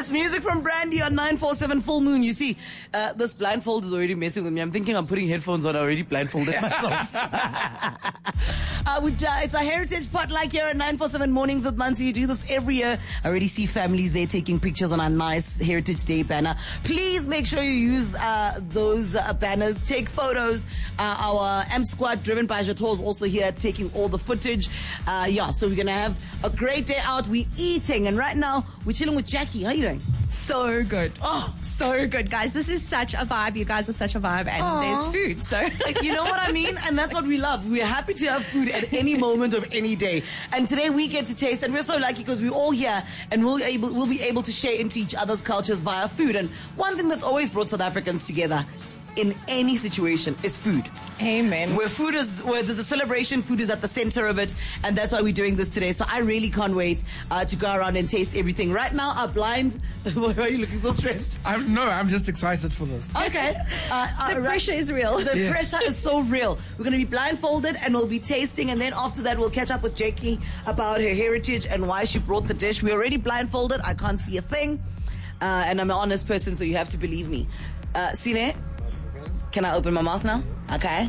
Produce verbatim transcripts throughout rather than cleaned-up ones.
It's music from Brandy on nine four seven Full Moon. You see, uh, this blindfold is already messing with me. I'm thinking I'm putting headphones on. I already blindfolded myself. uh, we, uh, it's a heritage potluck here at nine four seven Mornings with Mansu. You do this every year. I already see families there taking pictures on our nice Heritage Day banner. Please make sure you use uh, those uh, banners. Take photos. Uh, our M Squad, driven by Jator, is also here taking all the footage. Uh, yeah, so we're going to have a great day out. We're eating. And right now, we're chilling with Jackie. How are you doing? So good. Oh, so good, guys. This is such a vibe. You guys are such a vibe. And Aww. There's food. So, like, you know what I mean? And that's what we love. We're happy to have food at any moment of any day. And today we get to taste. And we're so lucky because we're all here and we'll, able, we'll be able to share into each other's cultures via food. And one thing that's always brought South Africans together in any situation is food. Amen. Where food is, where there's a celebration, food is at the center of it, and that's why we're doing this today. So I really can't wait uh, to go around and taste everything. Right now, our blind. Why are you looking so stressed? I'm no, I'm just excited for this. Okay. Uh, uh, the pressure right, is real. The yeah. pressure is so real. We're going to be blindfolded and we'll be tasting, and then after that, we'll catch up with Jackie about her heritage and why she brought the dish. We're already blindfolded. I can't see a thing, uh, and I'm an honest person, so you have to believe me. Uh, Sine? Can I open my mouth now? Okay.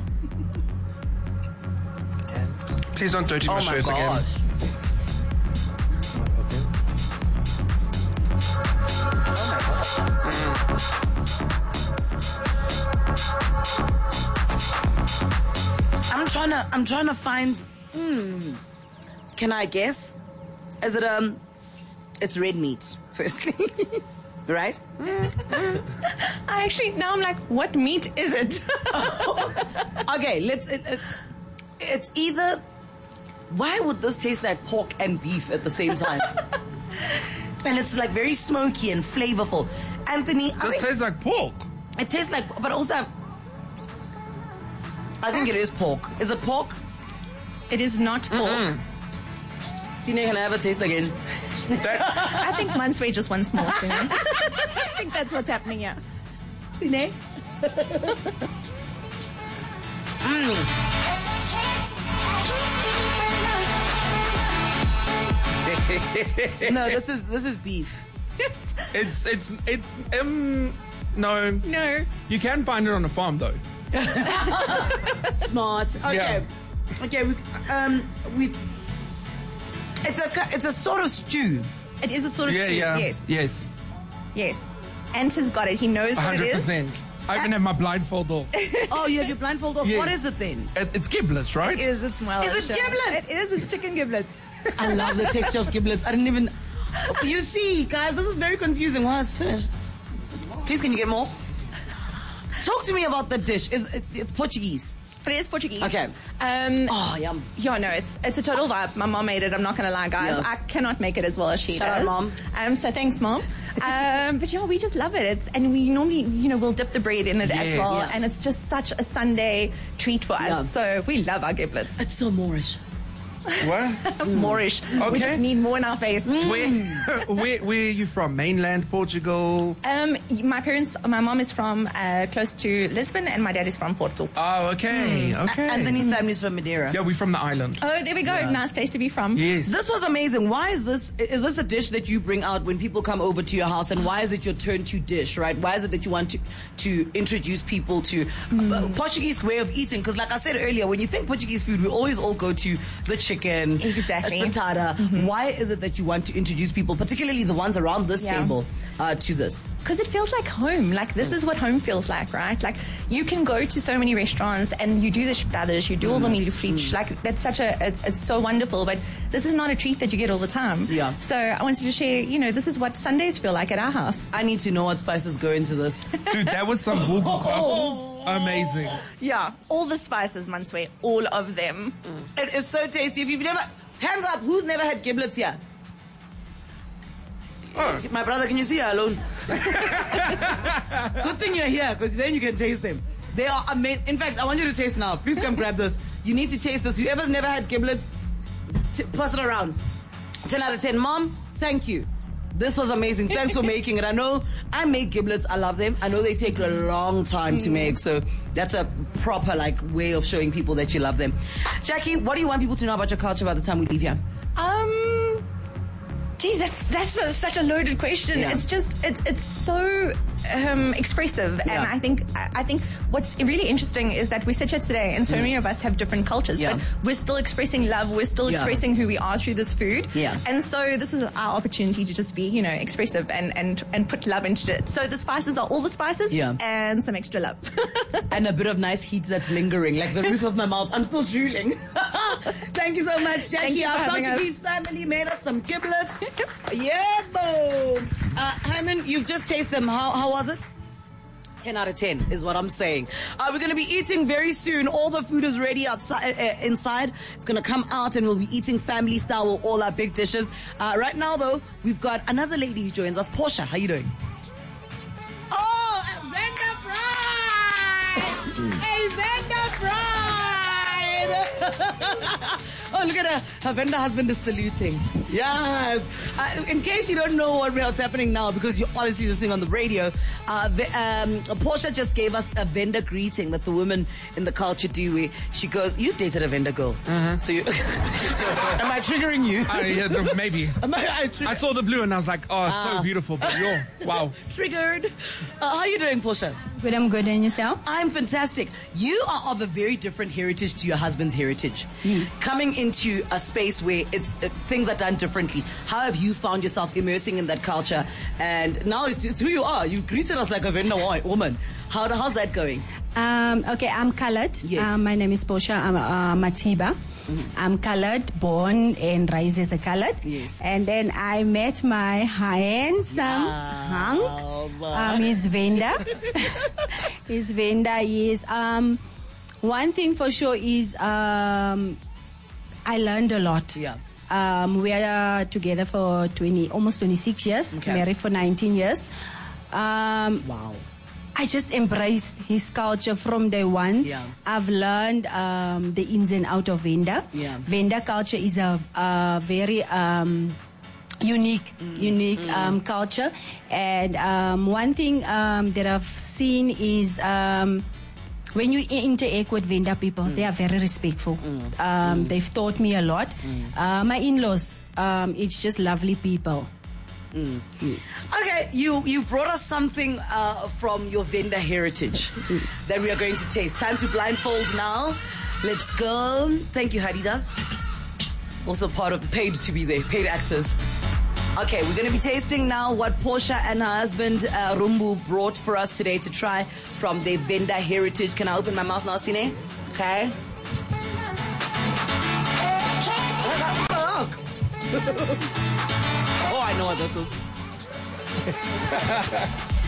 Please don't dirty my Oh my shirts again. gosh. I'm trying to. I'm trying to find. Hmm. Can I guess? Is it um? It's red meat. Firstly. Right? I actually, now I'm like, what meat is it? Okay, let's. It, it, it's either. Why would this taste like pork and beef at the same time? And it's like very smoky and flavorful. Anthony, I This think tastes like pork. it tastes like, but also, I think it is pork. Is it pork? It is not pork. Mm-mm. Sine, can I have a taste again? I think Mansway just wants more. You know? I think that's what's happening here. Sine? mm. No, this is this is beef. It's it's it's um no No. You can find it on a farm though. Smart. Okay. Yeah. Okay. We, um. We. It's a it's a sort of stew. It is a sort of Yeah, stew. yeah. Yes. Yes. Yes. Ant has got it. He knows what it hundred is. percent. I even have my blindfold off. Oh, you have your blindfold off. Yes. What is it then? It, it's giblets, right? It is. It's well. Is it giblets? It is. It's chicken giblets. I love the texture of giblets. I didn't even. You see, guys, this is very confusing. Well, it's finished. Please, can you get more? Talk to me about the dish. Is it, it's Portuguese? It is Portuguese. Okay. Um. Oh, yum. Yeah, no, it's it's a total vibe. My mom made it. I'm not gonna lie, guys. Yeah. I cannot make it as well as she Shout out, does. Mom. Um. So thanks, mom. um. But yeah, we just love it. It's and we normally, you know, we'll dip the bread in it as Yes. well, Yes. and it's just such a Sunday treat for us. Yeah. So we love our giblets. It's so Moorish. What? Moorish. We Okay. just need more in our face. Where, where where are you from? Mainland Portugal? Um. My parents, my mom is from uh, close to Lisbon, and my dad is from Porto. Oh, okay, okay. Anthony's family's from Madeira. Yeah, we're from the island. Oh, there we go. Nice place to be from. Yes. This was amazing. Why is this? Is this a dish that you bring out when people come over to your house? And why is it your turn to dish? Right? Why is it that you want to to introduce people to uh, Portuguese way of eating? Because, like I said earlier, when you think Portuguese food, we always all go to the chicken, Exactly. espetada. Why is it that you want to introduce people, particularly the ones around this Yeah. table, uh, to this? Because it feels like home. Like, this is what home feels like, right? Like, you can go to so many restaurants and you do the spitadas, you do all the milho frites. Like, that's such a, it's, it's so wonderful. But this is not a treat that you get all the time. Yeah. So I wanted to share, you know, this is what Sundays feel like at our house. I need to know what spices go into this. Dude, that was some bull. Amazing. Yeah. All the spices, Mansway. All of them. It is so tasty. If you've never, hands up, who's never had giblets here? Oh. My brother, can you see her alone? Good thing you're here, because then you can taste them. They are amazing. In fact, I want you to taste now. Please come grab this. You need to taste this. Whoever's never had giblets, t- pass it around. ten out of ten. Mom, thank you. This was amazing. Thanks for making it. I know I make giblets. I love them. I know they take a long time to make. So that's a proper like way of showing people that you love them. Jackie, what do you want people to know about your culture by the time we leave here? Um, Geez, that's that's a, such a loaded question. Yeah. It's just it, it's so um, expressive, and Yeah. I think I, I think what's really interesting is that we sit here today, and so many of us have different cultures, Yeah. but we're still expressing love. We're still Yeah. expressing who we are through this food. Yeah. And so this was our opportunity to just be, you know, expressive and and and put love into it. So the spices are all the spices, Yeah. and some extra love. And a bit of nice heat that's lingering, like the roof of my mouth. I'm still drooling. Thank you so much, Jackie. Thank you for Our having us. Portuguese family made us some giblets. Yeah, boom. Uh, Hyman, you've just tasted them. How, how was it? ten out of ten is what I'm saying. Uh, we're going to be eating very soon. All the food is ready outside, uh, inside. It's going to come out and we'll be eating family style with all our big dishes. Uh, right now, though, we've got another lady who joins us. Portia, how you doing? Oh, Venda Pride! Hey, Venda Pride! Oh, look at her. Her vendor husband is saluting. Yes. Uh, in case you don't know what else happening now, because you're obviously listening on the radio, uh, the, um, Portia just gave us a vendor greeting that the women in the culture do. Where she goes, "You've dated a vendor girl, uh-huh. so you." Am I triggering you? Uh, yeah, no, maybe. Am I, I, trigger- I saw the blue and I was like, oh, it's Ah. so beautiful. But you're, wow. Triggered. Uh, how are you doing, Portia? Good, I'm good. And yourself? I'm fantastic. You are of a very different heritage to your husband's heritage. Coming into a space where it's uh, things are done differently. How have you found yourself immersing in that culture? And now it's, it's who you are. You've greeted us like a vendor wo- woman. How, how's that going? Um, okay, I'm colored. Yes. Um, my name is Portia. I'm uh, Matiba. I'm colored, born and raised as a colored. Yes. And then I met my handsome hunk. Um, his vendor. His vendor is, um, one thing for sure is, um, I learned a lot. Yeah. Um, we are together for twenty, almost twenty-six years, Okay. married for nineteen years. Um, Wow. I just embraced his culture from day one. Yeah. I've learned um, the ins and out of Venda. Yeah. Venda culture is a, a very um, unique, Mm. unique Um, culture. And um, one thing um, that I've seen is um, when you interact with Venda people, Mm. they are very respectful. Um, They've taught me a lot. Mm. Uh, my in-laws, um, it's just lovely people. Okay, you, you brought us something uh, from your vendor heritage that we are going to taste. Time to blindfold now. Let's go. Thank you, Hadidas. Also part of paid to be there, paid actors. Okay, we're going to be tasting now what Portia and her husband uh, Rumbu brought for us today to try from their vendor heritage. Can I open my mouth now, Sine? Okay. Oh, I know what this is.